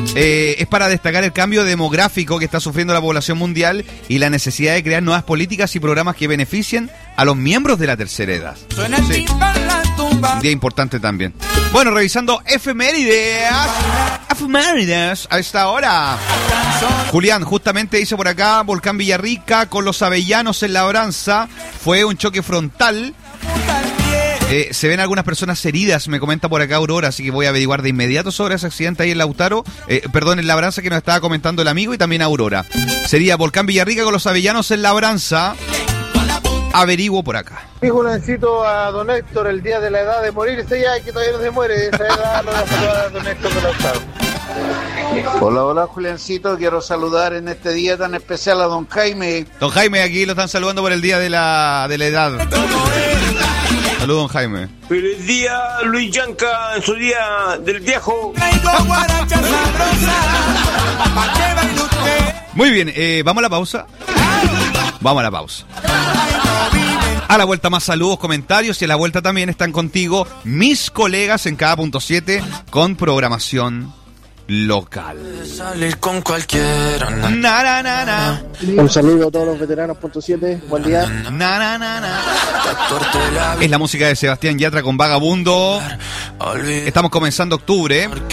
Es para destacar el cambio demográfico que está sufriendo la población mundial y la necesidad de crear nuevas políticas y programas que beneficien a los miembros de la tercera edad. Sí. Un día importante también. Bueno, revisando efemérides a esta hora. Julián, justamente dice por acá, Volcán Villarrica con los Avellanos en Labranza. Fue un choque frontal. Se ven algunas personas heridas, me comenta por acá Aurora, así que voy a averiguar de inmediato sobre ese accidente ahí en Lautaro. En Labranza, que nos estaba comentando el amigo, y también Aurora. Sería Volcán Villarrica con los Avellanos en Labranza. Averiguo por acá. Dijo necesito a don Héctor el día de la edad de morirse ya, que todavía no se muere. Esa edad lo voy a saludar a don Héctor de Lautaro. Hola Juliancito, quiero saludar en este día tan especial a don Jaime. Don Jaime, aquí lo están saludando por el día de la edad. Saludos, don Jaime. Feliz día, Luis Yanca, en su día del viejo. Muy bien, ¿vamos a la pausa? Vamos a la pausa. A la vuelta más saludos, comentarios, y a la vuelta también están contigo mis colegas en cada punto 7 con programación local. Salir con cualquiera. Un saludo a todos los veteranos punto 7, buen día. Es la música de Sebastián Yatra con Vagabundo. Estamos comenzando octubre.